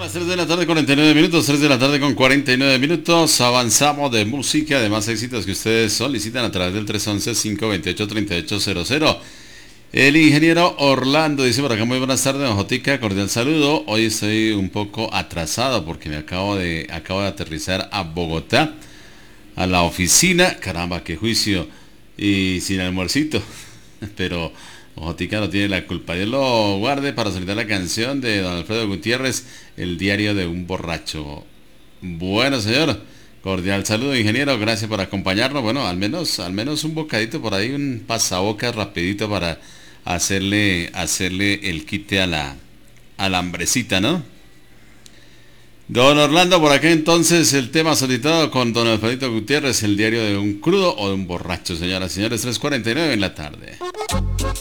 las 3 de la tarde, 49 minutos, 3 de la tarde con 49 minutos. Avanzamos de música, de más éxitos que ustedes solicitan a través del 311-528-3800. El ingeniero Orlando dice por acá: muy buenas tardes, don Jotica, cordial saludo. Hoy estoy un poco atrasado porque acabo de aterrizar a Bogotá, a la oficina. Caramba, qué juicio. Y sin almuercito. Pero Jotica no tiene la culpa. Dios lo guarde para solicitar la canción de don Alfredo Gutiérrez, El diario de un borracho. Bueno, señor, cordial saludo, ingeniero, gracias por acompañarnos. Bueno, al menos un bocadito por ahí, un pasabocas rapidito para hacerle el quite a la hambrecita, ¿no? Don Orlando, por acá entonces el tema solicitado con don Alfredo Gutiérrez, El diario de un crudo o de un borracho, señoras y señores, 3:49 en la tarde.